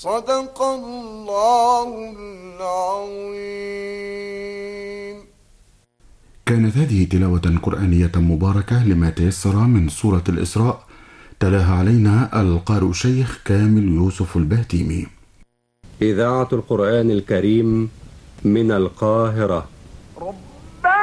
صدق الله العظيم. كانت هذه تلاوة قرآنية مباركة لما تيسر من سورة الإسراء، تلاها علينا القارئ الشيخ كامل يوسف البهتيمي. إذاعة القرآن الكريم من القاهرة.